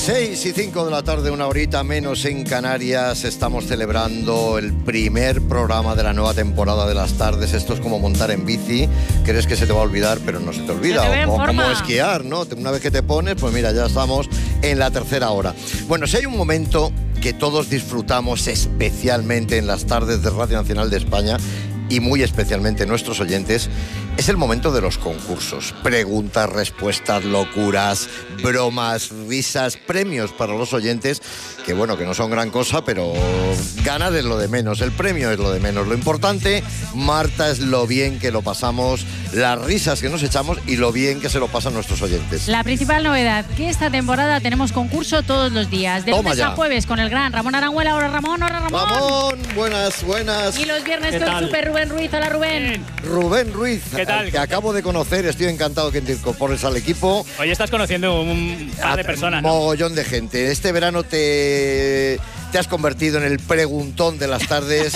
6:05 de la tarde, una horita menos en Canarias. Estamos celebrando el primer programa de la nueva temporada de las tardes. Esto es como montar en bici. Crees que se te va a olvidar, pero no se te olvida. O como esquiar, ¿no? Una vez que te pones, pues mira, ya estamos en la tercera hora. Bueno, si hay un momento que todos disfrutamos especialmente en las tardes de Radio Nacional de España, y muy especialmente nuestros oyentes, es el momento de los concursos. Preguntas, respuestas, locuras, bromas, risas, premios para los oyentes, que bueno, que no son gran cosa, pero ganar es lo de menos, el premio es lo de menos. Lo importante, Marta, es lo bien que lo pasamos, las risas que nos echamos y lo bien que se lo pasan nuestros oyentes. La principal novedad, que esta temporada tenemos concurso todos los días, de lunes a jueves, con el gran Ramón Arangüela. Hola Ramón, hola Ramón. Ramón, buenas, buenas. Y los viernes con Super Rubén Ruiz. Hola Rubén. Rubén Ruiz, que acabo de conocer, estoy encantado que te incorpores al equipo. Hoy estás conociendo un par de personas, ¿no? Mogollón de gente. Este verano te has convertido en el preguntón de las tardes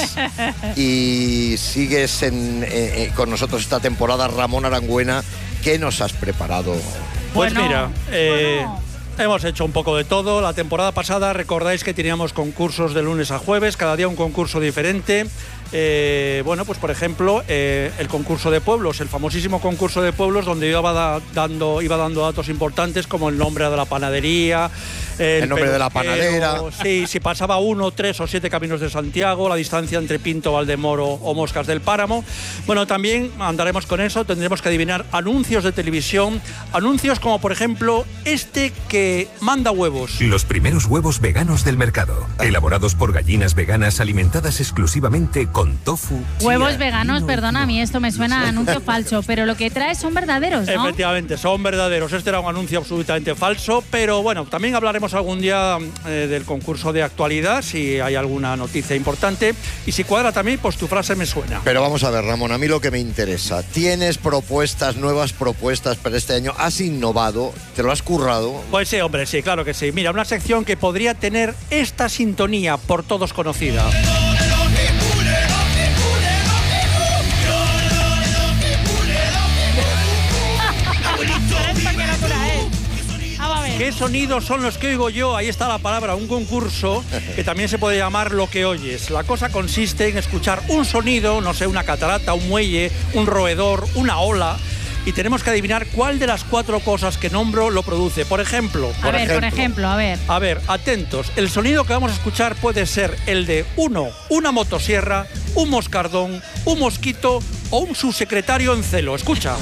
y sigues con nosotros esta temporada. Ramón Arangüena, ¿qué nos has preparado? Pues mira, hemos hecho un poco de todo. La temporada pasada recordáis que teníamos concursos de lunes a jueves, cada día un concurso diferente. Bueno, pues por ejemplo, el concurso de pueblos, el famosísimo concurso de pueblos, donde iba dando datos importantes como el nombre de la panadería, el nombre de la panadera. Sí, si pasaba 1, 3 o 7 caminos de Santiago, la distancia entre Pinto, Valdemoro o Moscas del Páramo. Bueno, también andaremos con eso, tendremos que adivinar anuncios de televisión, anuncios como por ejemplo este que manda huevos. Los primeros huevos veganos del mercado, elaborados por gallinas veganas alimentadas exclusivamente con tofu. Huevos veganos, perdona, a mí esto me suena a anuncio falso, pero lo que trae son verdaderos, ¿no? Efectivamente, son verdaderos. Este era un anuncio absolutamente falso, pero bueno, también hablaremos algún día del concurso de actualidad, si hay alguna noticia importante, y si cuadra también, pues tu frase me suena. Pero vamos a ver, Ramón, a mí lo que me interesa, ¿tienes propuestas, nuevas propuestas para este año? ¿Has innovado? ¿Te lo has currado? Pues sí, hombre, sí, claro que sí. Mira, una sección que podría tener esta sintonía por todos conocida. ¿Qué sonidos son los que oigo yo? Ahí está la palabra, un concurso que también se puede llamar Lo que oyes. La cosa consiste en escuchar un sonido, no sé, una catarata, un muelle, un roedor, una ola, y tenemos que adivinar cuál de las 4 cosas que nombro lo produce. Por ejemplo. A ver, atentos. El sonido que vamos a escuchar puede ser el de una motosierra, un moscardón, un mosquito o un subsecretario en celo. Escucha.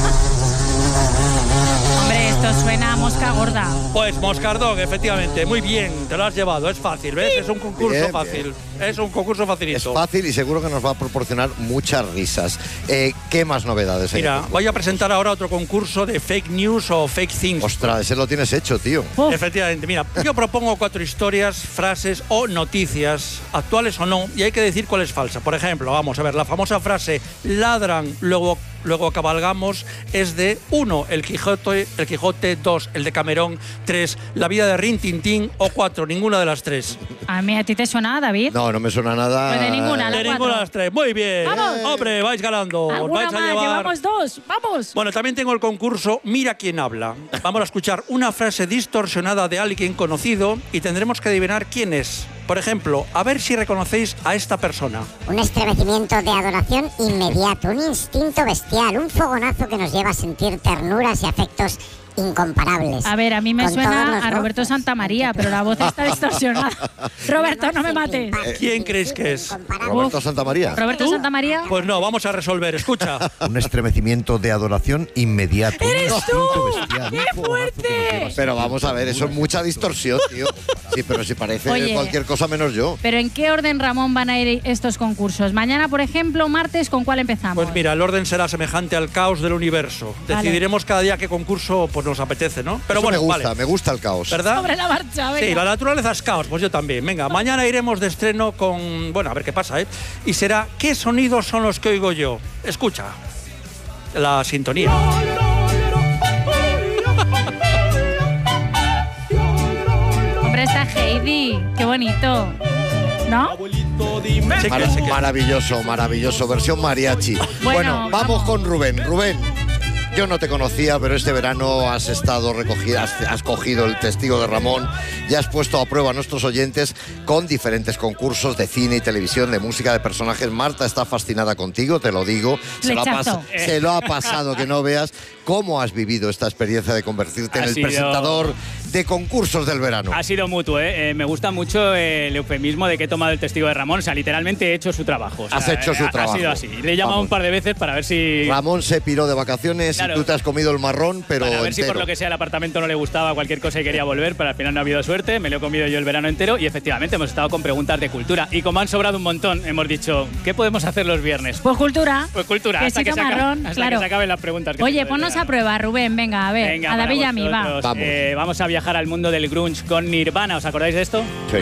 Hombre, esto suena a mosca gorda. Pues moscardón, efectivamente. Muy bien, te lo has llevado. Es fácil, ¿ves? Es un concurso fácil. Es un concurso facilito. Es fácil y seguro que nos va a proporcionar muchas risas. ¿Qué más novedades hay? Mira, voy a presentar ahora otro concurso de fake news o fake things. Ostras, ese lo tienes hecho, tío. Efectivamente, mira, yo propongo 4 historias, frases o noticias, actuales o no, y hay que decir cuál es falsa. Por ejemplo, vamos a ver, la famosa frase ladran, luego cabalgamos, es de 1, el Quijote, 2, el de Camerón, 3, la vida de Rin Tin Tin o 4, ninguna de las 3. ¿A ti te suena, David? No me suena nada. Pues de ninguna, de ninguna de las 3. Muy bien. ¡Vamos! Hombre, vais ganando. Os vais a llevar. Llevamos 2. ¡Vamos! Bueno, también tengo el concurso Mira quién habla. Vamos a escuchar una frase distorsionada de alguien conocido y tendremos que adivinar quién es. Por ejemplo, a ver si reconocéis a esta persona. Un estremecimiento de adoración inmediato, un instinto bestial, un fogonazo que nos lleva a sentir ternuras y afectos incomparables. A ver, a mí me suena a Roberto Santamaría, pero la voz está distorsionada. Roberto, no me mates. ¿Quién crees que es? ¿Roberto Santamaría? ¿Roberto Santamaría? Pues no, vamos a resolver. Escucha. Un estremecimiento de adoración inmediato. ¡Eres tú! ¡Qué fuerte! Pero vamos a ver, eso es mucha distorsión, tío. Sí, pero si parece cualquier cosa menos yo. ¿Pero en qué orden, Ramón, van a ir estos concursos? Mañana, por ejemplo, martes, ¿con cuál empezamos? Pues mira, el orden será semejante al caos del universo. Decidiremos cada día qué concurso pues nos apetece, ¿no? Pero eso bueno, me gusta el caos. ¿Verdad? Sobre la marcha, venga. Sí, la naturaleza es caos, pues yo también. Venga, mañana iremos de estreno con... Bueno, a ver qué pasa, ¿eh? Y será, ¿qué sonidos son los que oigo yo? Escucha, la sintonía. Hombre, está Heidi, qué bonito, ¿no? Maravilloso, versión mariachi. Bueno, vamos con Rubén. Rubén, Yo no te conocía, pero este verano has cogido el testigo de Ramón y has puesto a prueba a nuestros oyentes con diferentes concursos de cine y televisión, de música, de personajes. Marta está fascinada contigo, te lo digo. Se lo ha pasado que no veas. ¿Cómo has vivido esta experiencia de convertirte en el presentador de concursos del verano? Ha sido mutuo, ¿eh? Me gusta mucho el eufemismo de que he tomado el testigo de Ramón. O sea, literalmente he hecho su trabajo. O sea, has hecho su trabajo. Ha sido así. Le he llamado un par de veces para ver si... Ramón se piró de vacaciones y tú te has comido el marrón, pero a ver si por lo que sea el apartamento no le gustaba cualquier cosa y quería volver, pero al final no ha habido suerte. Me lo he comido yo el verano entero y efectivamente hemos estado con preguntas de cultura. Y como han sobrado un montón, hemos dicho, ¿qué podemos hacer los viernes? Pues cultura. Pues cultura. Hasta que se acaben las preguntas. Oye, ponnos a prueba, Rubén. Venga, a ver. Venga, a David y a mí, va. Vamos a viajar al mundo del grunge con Nirvana. ¿Os acordáis de esto? Sí.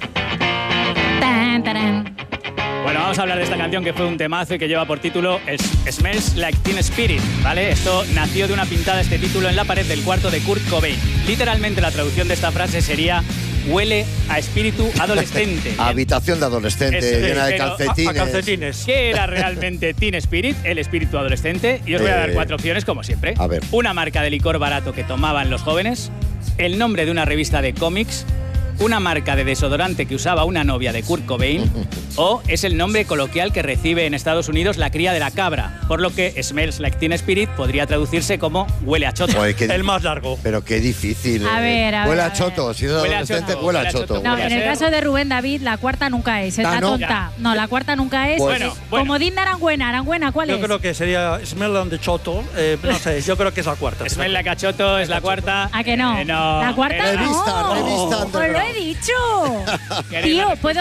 Tan, tarán. Bueno, vamos a hablar de esta canción que fue un temazo y que lleva por título Smells Like Teen Spirit, ¿vale? Esto nació de una pintada, este título, en la pared del cuarto de Kurt Cobain. Literalmente la traducción de esta frase sería huele a espíritu adolescente. Habitación de adolescente, llena de calcetines. ¿Qué era realmente Teen Spirit, el espíritu adolescente? Y os voy a dar 4 opciones, como siempre. A ver. Una marca de licor barato que tomaban los jóvenes, el nombre de una revista de cómics, una marca de desodorante que usaba una novia de Kurt Cobain, o es el nombre coloquial que recibe en Estados Unidos la cría de la cabra, por lo que Smells Like Teen Spirit podría traducirse como huele a choto. El más largo. Pero qué difícil. A ver, huele a choto. Si es adolescente, huele a choto. No, en el caso de Rubén David, la cuarta nunca es. Está tonta. No, la cuarta nunca es. Bueno. Como Dinda Arangüena, ¿cuál es? Yo creo que sería Smell on the Choto. No sé, yo creo que es la cuarta. Smell Like a choto es la cuarta. ¿A que no? No. La cuarta Revista. Pues lo he dicho. Tío, puedo.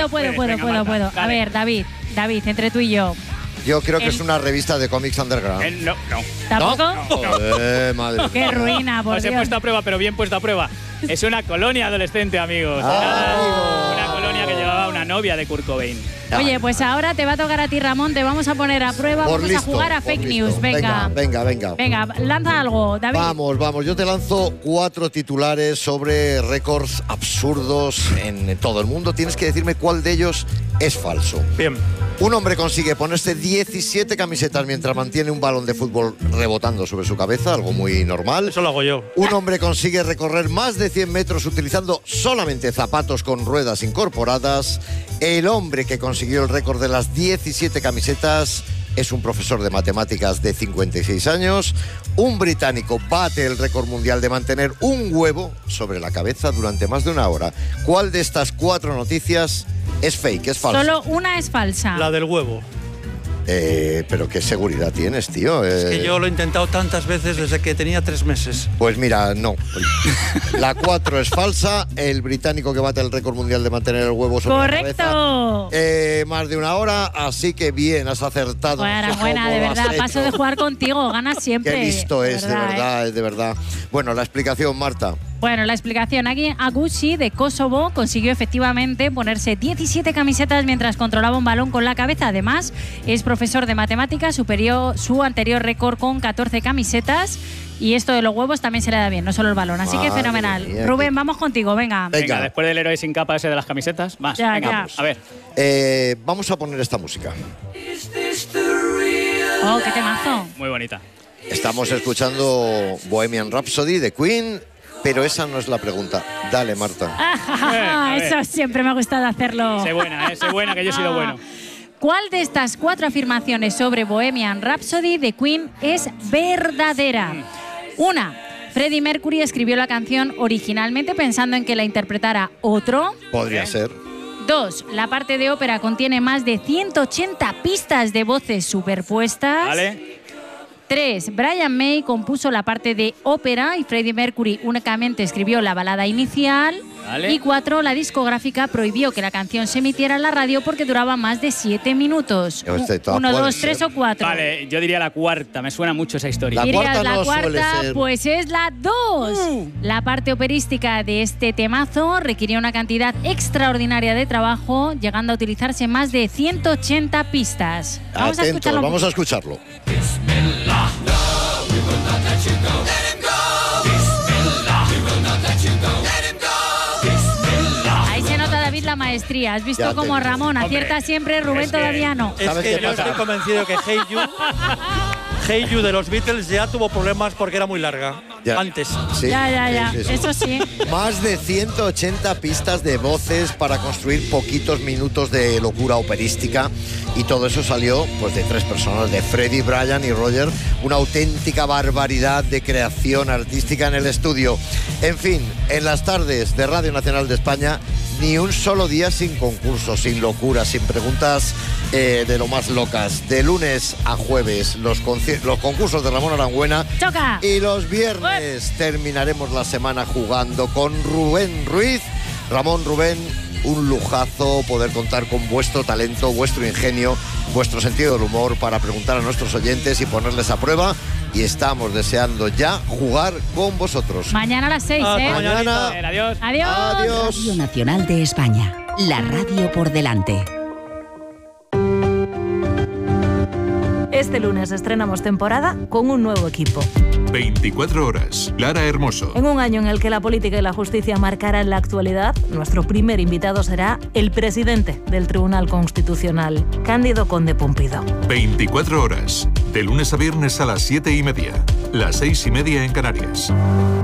A ver, David, entre tú y yo. Yo creo que es una revista de cómics underground. No. ¿Tampoco? Madre. Qué ruina, por Os he Dios. puesto a prueba, pero bien puesto a prueba. Es una colonia adolescente, amigos. Una colonia que llevaba una novia de Kurt Cobain. Oye, pues ahora te va a tocar a ti, Ramón, te vamos a poner a prueba, vamos a jugar a fake news. Venga, lanza algo, David. Vamos, yo te lanzo 4 titulares sobre récords absurdos en todo el mundo. Tienes que decirme cuál de ellos es falso. Bien. Un hombre consigue ponerse 17 camisetas mientras mantiene un balón de fútbol rebotando sobre su cabeza, algo muy normal. Eso lo hago yo. Un hombre consigue recorrer más de 100 metros utilizando solamente zapatos con ruedas incorporadas. El hombre que consiguió el récord de las 17 camisetas es un profesor de matemáticas de 56 años. Un británico bate el récord mundial de mantener un huevo sobre la cabeza durante más de 1 hora. ¿Cuál de estas 4 noticias es fake, es falsa? Solo una es falsa. La del huevo. Pero qué seguridad tienes, tío. Es que yo lo he intentado tantas veces desde que tenía 3 meses. Pues mira, no. La 4 es falsa. El británico que bate el récord mundial de mantener el huevo sobre la cabeza. Más de 1 hora, así que bien, has acertado. Bueno, de verdad, paso de jugar contigo, ganas siempre. Qué listo es, de verdad. Bueno, la explicación, Marta. Bueno, la explicación. Aquí Agushi, de Kosovo, consiguió efectivamente ponerse 17 camisetas mientras controlaba un balón con la cabeza. Además, es profesor de matemáticas, superó su anterior récord con 14 camisetas. Y esto de los huevos también se le da bien, no solo el balón. Así que fenomenal. Rubén, vamos contigo, venga. Venga, después del héroe sin capa ese de las camisetas, más. Venga. A ver. Vamos a poner esta música. Oh, qué temazo. Muy bonita. Estamos escuchando Bohemian Rhapsody de Queen. Pero esa no es la pregunta. Dale, Marta. Eso siempre me ha gustado hacerlo. Sé buena, que yo he sido bueno. ¿Cuál de estas 4 afirmaciones sobre Bohemian Rhapsody de Queen es verdadera? 1. Freddie Mercury escribió la canción originalmente pensando en que la interpretara otro. Podría ser. 2. La parte de ópera contiene más de 180 pistas de voces superpuestas. Vale. 3. Brian May compuso la parte de ópera y Freddie Mercury únicamente escribió la balada inicial. Vale. Y 4. La discográfica prohibió que la canción se emitiera en la radio porque duraba más de 7 minutos. 1, 2, 3 o 4. Vale, yo diría la cuarta, me suena mucho esa historia. La cuarta la no cuarta, suele ser. Pues es la 2. La parte operística de este temazo requirió una cantidad extraordinaria de trabajo, llegando a utilizarse más de 180 pistas. Vamos a escucharlo. Ahí se nota, David, la maestría. Has visto cómo Ramón acierta siempre, Rubén todavía no. Es que yo estoy convencido que Hey You Hey You de los Beatles ya tuvo problemas porque era muy larga. Ya. Antes. Sí. Ya. Sí. Eso sí. Más de 180 pistas de voces para construir poquitos minutos de locura operística, y todo eso salió pues de 3 personas, de Freddie, Brian y Roger. Una auténtica barbaridad de creación artística en el estudio. En fin, en las tardes de Radio Nacional de España, ni un solo día sin concursos, sin locuras, sin preguntas de lo más locas. De lunes a jueves los concursos de Ramón Arangüena. ¡Choca! Y los viernes terminaremos la semana jugando con Rubén Ruiz. Ramón, Rubén, un lujazo poder contar con vuestro talento, vuestro ingenio, vuestro sentido del humor para preguntar a nuestros oyentes y ponerles a prueba. Y estamos deseando ya jugar con vosotros. Mañana a las 6, ¿eh? Mañana. Adiós. Adiós. Adiós. Radio Nacional de España. La radio por delante. Este lunes estrenamos temporada con un nuevo equipo. 24 horas. Lara Hermoso. En un año en el que la política y la justicia marcarán la actualidad, nuestro primer invitado será el presidente del Tribunal Constitucional, Cándido Conde Pumpido. 24 horas. De lunes a viernes a las 7:30. Las 6:30 en Canarias.